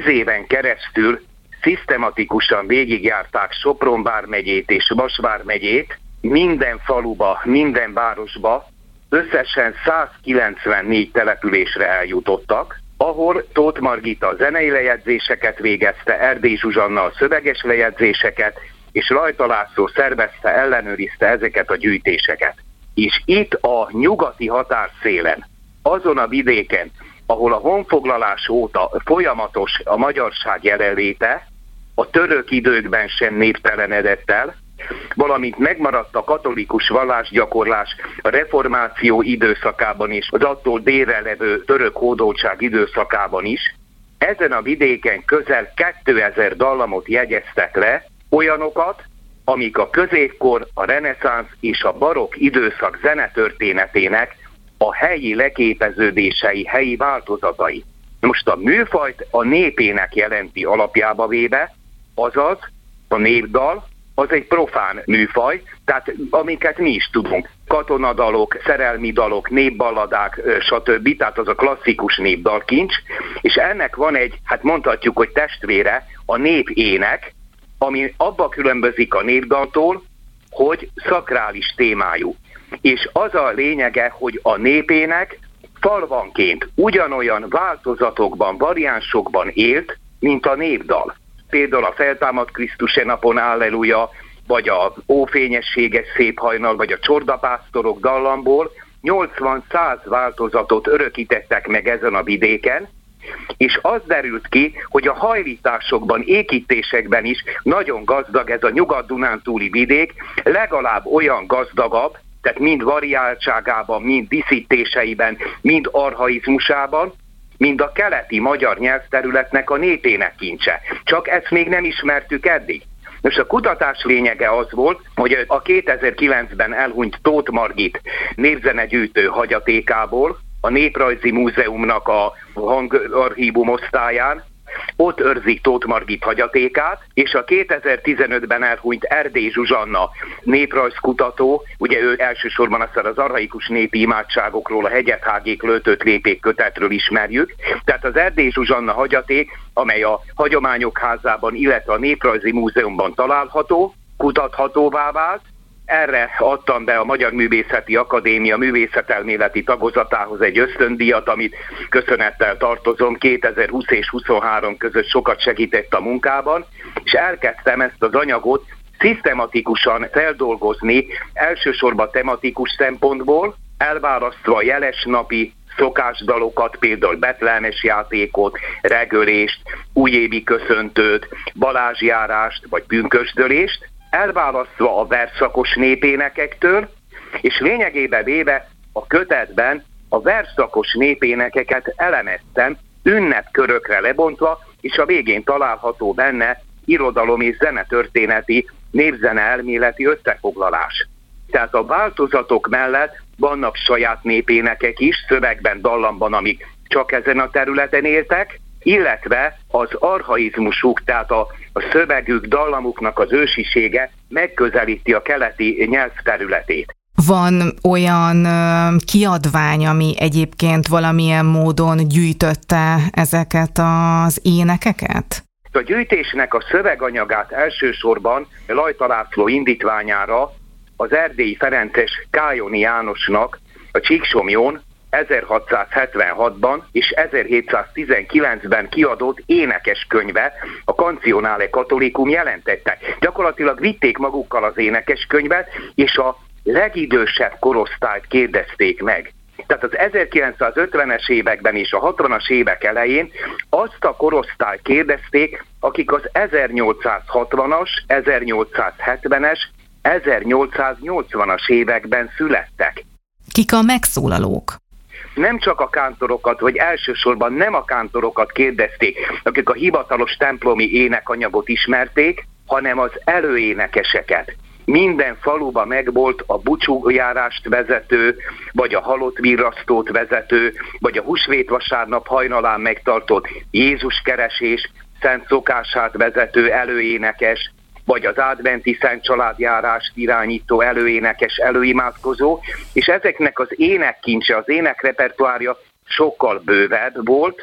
éven keresztül szisztematikusan végigjárták Sopron vármegyét és Vas vármegyét, minden faluba, minden városba, összesen 194 településre eljutottak, ahol Tóth Margita a zenei lejegyzéseket végezte, Erdély Zsuzsanna a szöveges lejegyzéseket, és Rajta László szervezte, ellenőrizte ezeket a gyűjtéseket. És itt a nyugati határszélen, azon a vidéken, ahol a honfoglalás óta folyamatos a magyarság jelenléte, a török időkben sem néptelenedett el, valamint megmaradt a katolikus vallásgyakorlás a reformáció időszakában is, az attól délre levő török hódoltság időszakában is. Ezen a vidéken közel 2000 dallamot jegyeztek le, olyanokat, amik a középkor, a reneszánsz és a barokk időszak zenetörténetének a helyi leképeződései, helyi változatai. Most a műfajt a népének jelenti alapjába véve, azaz a népdal, az egy profán műfaj, tehát amiket mi is tudunk. Katonadalok, szerelmi dalok, népballadák, stb. Tehát az a klasszikus népdalkincs, és ennek van egy, hát mondhatjuk, hogy testvére, a népének, ami abba különbözik a népdaltól, hogy szakrális témájú. És az a lényege, hogy a népének falvanként ugyanolyan változatokban, variánsokban élt, mint a népdal. Például a Feltámad Krisztus napon Alleluja, vagy a Ófényességes szép hajnal, vagy a Csordapásztorok dallamból 80-100 változatot örökítettek meg ezen a vidéken, és az derült ki, hogy a hajlításokban, ékítésekben is nagyon gazdag ez a Nyugat-Dunántúli vidék, legalább olyan gazdagabb, tehát mind variáltságában, mind díszítéseiben, mind archaizmusában, mind a keleti magyar nyelvterületnek a népének kincse. Csak ezt még nem ismertük eddig. Most a kutatás lényege az volt, hogy a 2009-ben elhunyt Tóth Margit népzenegyűjtő hagyatékából, a Néprajzi Múzeumnak a hangarchívum osztályán, ott őrzik Tóth Margit hagyatékát, és a 2015-ben elhunyt Erdély Zsuzsanna néprajzkutató, ugye ő elsősorban aztán az archaikus népi imádságokról, a Hegyet-Hágék Löltött Lépék kötetről ismerjük. Tehát az Erdély Zsuzsanna hagyaték, amely a Hagyományok Házában, illetve a Néprajzi Múzeumban található, kutathatóvá vált. Erre adtam be a Magyar Művészeti Akadémia művészetelméleti tagozatához egy ösztöndíjat, amit köszönettel tartozom, 2020 és 2023 között sokat segített a munkában, és elkezdtem ezt az anyagot szisztematikusan feldolgozni, elsősorban tematikus szempontból, elválasztva a jelesnapi szokásdalokat, például betlehemes játékot, regölést, újévi köszöntőt, balázsjárást vagy pünkösdölést, elválasztva a versszakos népénekektől, és lényegében véve a kötetben a versszakos népénekeket elemeztem, ünnepkörökre lebontva, és a végén található benne irodalom és zenetörténeti, népzene elméleti összefoglalás. Tehát a változatok mellett vannak saját népénekek is, szövegben, dallamban, amik csak ezen a területen éltek, illetve az archaizmusuk, tehát a szövegük, dallamuknak az ősisége megközelíti a keleti nyelvterületét. Van olyan kiadvány, ami egyébként valamilyen módon gyűjtötte ezeket az énekeket? A gyűjtésnek a szöveganyagát elsősorban Rajta László indítványára az erdélyi ferences Kályoni Jánosnak a Csíksomlyón 1676-ban és 1719-ben kiadott énekeskönyve, a Cantionale Catholicum jelentette. Gyakorlatilag vitték magukkal az énekeskönyvet, és a legidősebb korosztályt kérdezték meg. Tehát az 1950-es években és a 60-as évek elején azt a korosztályt kérdezték, akik az 1860-as, 1870-es, 1880-as években születtek. Kik a megszólalók? Nem csak a kántorokat, vagy elsősorban nem a kántorokat kérdezték, akik a hivatalos templomi énekanyagot ismerték, hanem az előénekeseket. Minden faluba megvolt a búcsújárást vezető, vagy a halott virrasztót vezető, vagy a húsvétvasárnap hajnalán megtartott Jézus keresés szent szokását vezető előénekes, vagy az adventi szent családjárást irányító előénekes, előimádkozó, és ezeknek az énekkincse, az énekrepertoárja sokkal bővebb volt,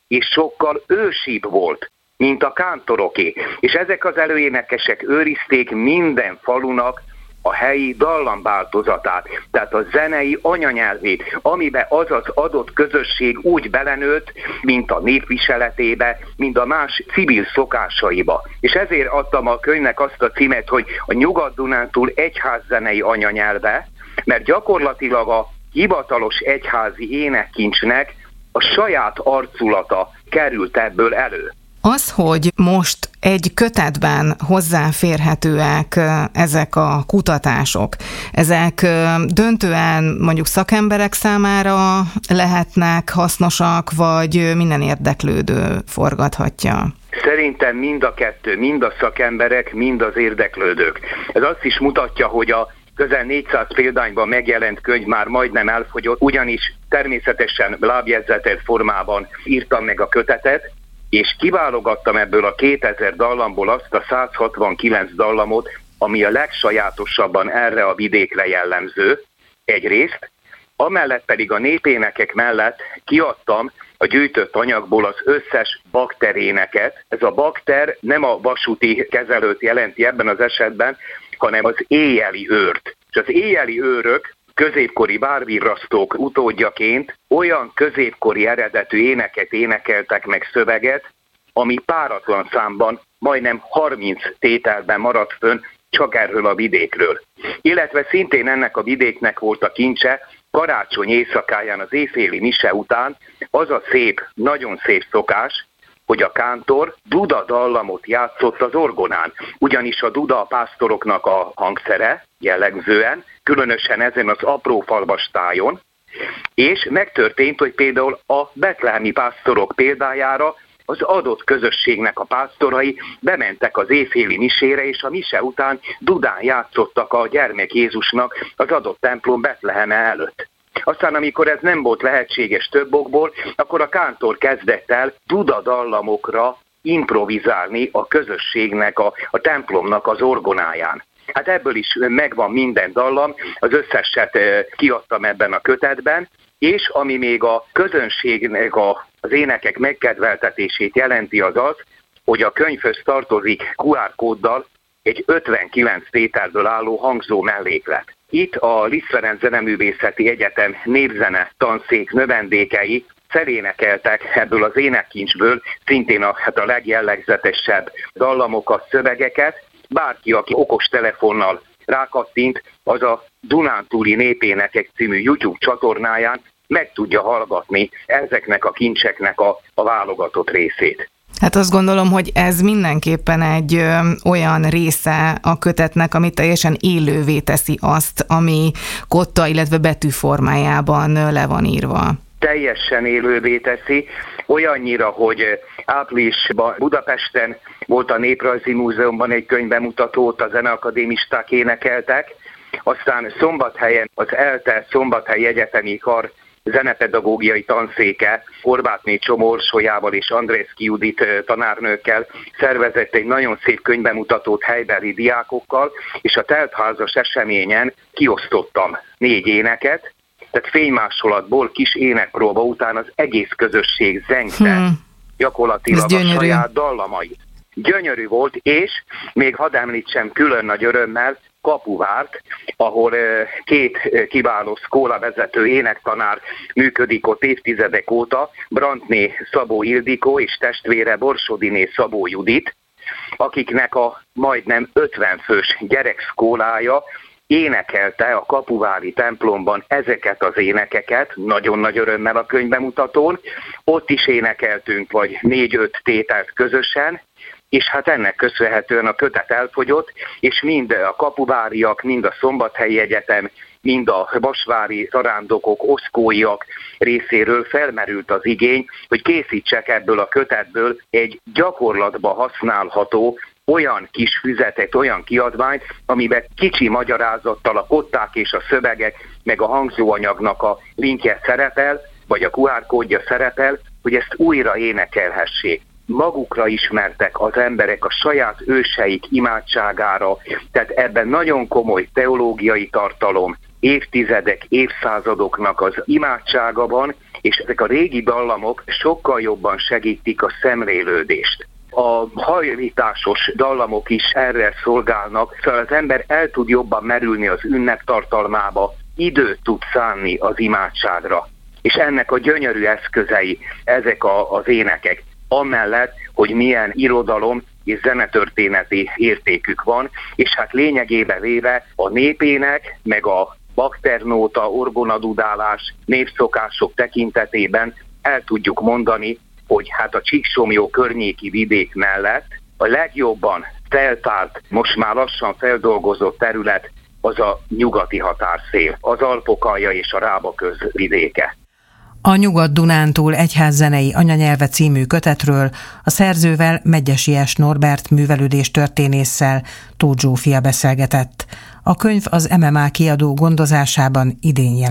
és sokkal ősibb volt, mint akántoroké. És ezek az előénekesek őrizték minden falunak a helyi dallamváltozatát, tehát a zenei anyanyelvét, amiben az az adott közösség úgy belenőtt, mint a népviseletébe, mint a más civil szokásaiba. És ezért adtam a könyvnek azt a címet, hogy a Nyugat-Dunántúl egyházzenei anyanyelve, mert gyakorlatilag a hivatalos egyházi énekkincsnek a saját arculata került ebből elő. Az, hogy most egy kötetben hozzáférhetőek ezek a kutatások, ezek döntően mondjuk szakemberek számára lehetnek hasznosak, vagy minden érdeklődő forgathatja? Szerintem mind a kettő, mind a szakemberek, mind az érdeklődők. Ez azt is mutatja, hogy a közel 400 példányban megjelent könyv már majdnem elfogyott, ugyanis természetesen lábjegyzetelt formában írtam meg a kötetet, és kiválogattam ebből a 2000 dallamból azt a 169 dallamot, ami a legsajátosabban erre a vidékre jellemző, egyrészt, amellett pedig a népénekek mellett kiadtam a gyűjtött anyagból az összes bakteréneket. Ez a bakter nem a vasúti kezelőt jelenti ebben az esetben, hanem az éjjeli őrt. És az éjjeli őrök középkori várvirrasztók utódjaként olyan középkori eredetű éneket énekeltek meg szöveget, ami páratlan számban, majdnem 30 tételben maradt fönn csak erről a vidékről. Illetve szintén ennek a vidéknek volt a kincse, karácsony éjszakáján az éjféli mise után az a szép, nagyon szép szokás, hogy a kántor duda dallamot játszott az orgonán, ugyanis a duda a pásztoroknak a hangszere jellemzően, különösen ezen az apró falvas tájon, és megtörtént, hogy például a betlehemi pásztorok példájára az adott közösségnek a pásztorai bementek az éjféli misére, és a mise után dudán játszottak a gyermek Jézusnak az adott templom Betleheme előtt. Aztán, amikor ez nem volt lehetséges több okból, akkor a kántor kezdett el dudadallamokra improvizálni a közösségnek, a templomnak az orgonáján. Hát ebből is megvan minden dallam, az összeset kiadtam ebben a kötetben, és ami még a közönségnek az énekek megkedveltetését jelenti az az, hogy a könyvhöz tartozik QR kóddal egy 59 tételből álló hangzó melléklet. Itt a Liszt Ferenc Zeneművészeti Egyetem népzene tanszék növendékei felénekeltek ebből az énekkincsből szintén a legjellegzetesebb dallamokat, szövegeket. Bárki, aki okos telefonnal rákattint, az a Dunántúli Népénekek című YouTube csatornáján meg tudja hallgatni ezeknek a kincseknek a válogatott részét. Hát azt gondolom, hogy ez mindenképpen egy olyan része a kötetnek, ami teljesen élővé teszi azt, ami kotta, illetve betűformájában le van írva. Teljesen élővé teszi, olyannyira, hogy áprilisban Budapesten volt a Néprajzi Múzeumban egy könyvbemutató, ott a zeneakadémisták énekeltek, aztán Szombathelyen az ELTE Szombathelyi Egyetemi Kar zenepedagógiai tanszéke Horvátné Csomorsolyával és Andrészki Judit tanárnőkkel szervezett egy nagyon szép könyvbemutatót helybeli diákokkal, és a teltházas eseményen kiosztottam 4 éneket, tehát fénymásolatból kis énekpróba után az egész közösség zengte gyakorlatilag a saját dallamait. Gyönyörű volt, és még hadd említsem külön nagy örömmel Kapuvárt, ahol 2 kiváló szkóla vezető énektanár működik ott évtizedek óta, Brandné Szabó Ildikó és testvére Borsodiné Szabó Judit, akiknek a majdnem 50 fős gyerekszkólája énekelte a kapuvári templomban ezeket az énekeket, nagyon nagy örömmel a könyvbemutatón. Ott is énekeltünk vagy 4-5 tételt közösen, és hát ennek köszönhetően a kötet elfogyott, és mind a kapuváriak, mind a Szombathelyi Egyetem, mind a vasvári zarándokok, oszkóiak részéről felmerült az igény, hogy készítsek ebből a kötetből egy gyakorlatba használható olyan kis füzetet, olyan kiadványt, amiben kicsi magyarázattal a kották és a szövegek, meg a hangzóanyagnak a linkje szerepel, vagy a QR kódja szerepel, hogy ezt újra énekelhessék. Magukra ismertek az emberek a saját őseik imádságára, tehát ebben nagyon komoly teológiai tartalom, évtizedek, évszázadoknak az imádságában, és ezek a régi dallamok sokkal jobban segítik a szemlélődést. A hajlításos dallamok is erre szolgálnak, szóval az ember el tud jobban merülni az ünnep tartalmába, időt tud szánni az imádságra. És ennek a gyönyörű eszközei ezek az énekek, amellett, hogy milyen irodalom és zenetörténeti értékük van, és hát lényegében véve a népének, meg a bakternóta, orgonadudálás, népszokások tekintetében el tudjuk mondani, hogy hát a Csíksomlyó környéki vidék mellett a legjobban feltárt, most már lassan feldolgozott terület az a nyugati határszél, az Alpokalja és a Rábaköz vidéke. A Nyugat-Dunántúl egyházzenei anyanyelve című kötetről a szerzővel, Medgyessy S. Norbert művelődéstörténésszel Tóth Zsófia beszélgetett. A könyv az MMA kiadó gondozásában idén jelent